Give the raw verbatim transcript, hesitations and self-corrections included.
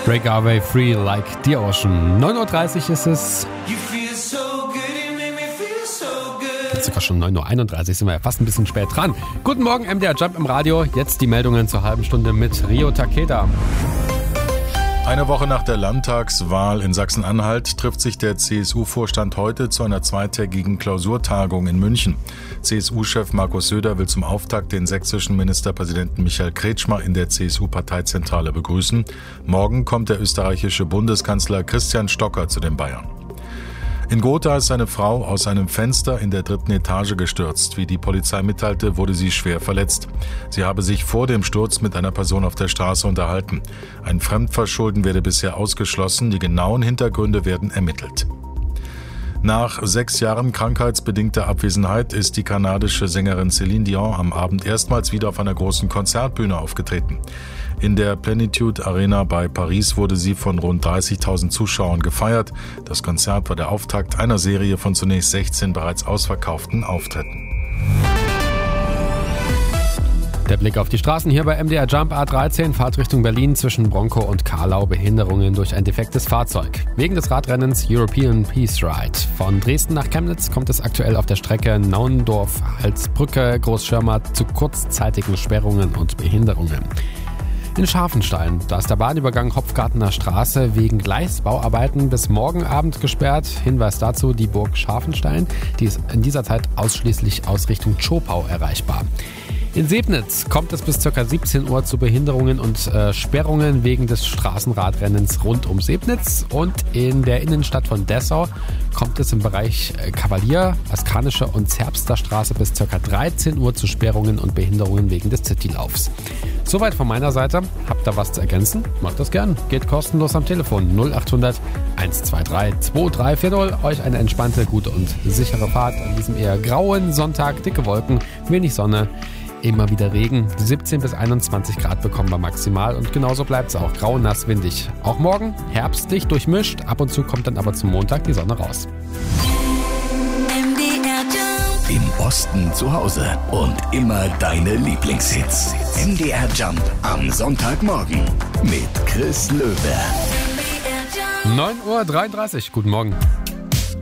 Drake Garvey, Free Like the Ocean. neun Uhr dreißig ist es. Jetzt sogar schon neun Uhr einunddreißig, sind wir ja fast ein bisschen spät dran. Guten Morgen, M D R Jump im Radio. Jetzt die Meldungen zur halben Stunde mit Rio Takeda. Eine Woche nach der Landtagswahl in Sachsen-Anhalt trifft sich der C S U-Vorstand heute zu einer zweitägigen Klausurtagung in München. C S U-Chef Markus Söder will zum Auftakt den sächsischen Ministerpräsidenten Michael Kretschmer in der C S U-Parteizentrale begrüßen. Morgen kommt der österreichische Bundeskanzler Christian Stocker zu den Bayern. In Gotha ist eine Frau aus einem Fenster in der dritten Etage gestürzt. Wie die Polizei mitteilte, wurde sie schwer verletzt. Sie habe sich vor dem Sturz mit einer Person auf der Straße unterhalten. Ein Fremdverschulden werde bisher ausgeschlossen. Die genauen Hintergründe werden ermittelt. Nach sechs Jahren krankheitsbedingter Abwesenheit ist die kanadische Sängerin Céline Dion am Abend erstmals wieder auf einer großen Konzertbühne aufgetreten. In der Plenitude Arena bei Paris wurde sie von rund dreißigtausend Zuschauern gefeiert. Das Konzert war der Auftakt einer Serie von zunächst sechzehn bereits ausverkauften Auftritten. Der Blick auf die Straßen hier bei M D R Jump A dreizehn, Fahrt Richtung Berlin zwischen Bronkow und Karlau, Behinderungen durch ein defektes Fahrzeug. Wegen des Radrennens European Peace Ride. Von Dresden nach Chemnitz kommt es aktuell auf der Strecke Naundorf-Halsbrücke Großschirma zu kurzzeitigen Sperrungen und Behinderungen. In Scharfenstein, da ist der Bahnübergang Hopfgartener Straße wegen Gleisbauarbeiten bis morgen Abend gesperrt. Hinweis dazu, die Burg Scharfenstein, die ist in dieser Zeit ausschließlich aus Richtung Zschopau erreichbar. In Sebnitz kommt es bis ca. siebzehn Uhr zu Behinderungen und äh, Sperrungen wegen des Straßenradrennens rund um Sebnitz. Und in der Innenstadt von Dessau kommt es im Bereich äh, Kavalier, Askanische und Zerbster Straße bis ca. dreizehn Uhr zu Sperrungen und Behinderungen wegen des Citylaufs. Soweit von meiner Seite. Habt ihr was zu ergänzen? Macht das gern. Geht kostenlos am Telefon null acht hundert eins zwei drei zwei drei vier null. Euch eine entspannte, gute und sichere Fahrt an diesem eher grauen Sonntag. Dicke Wolken, wenig Sonne. Immer wieder Regen, siebzehn bis einundzwanzig Grad bekommen wir maximal und genauso bleibt es auch grau, nass, windig. Auch morgen herbstlich durchmischt, ab und zu kommt dann aber zum Montag die Sonne raus. Im Osten zu Hause und immer deine Lieblingshits. M D R Jump am Sonntagmorgen mit Chris Löwe. neun Uhr dreiunddreißig, guten Morgen.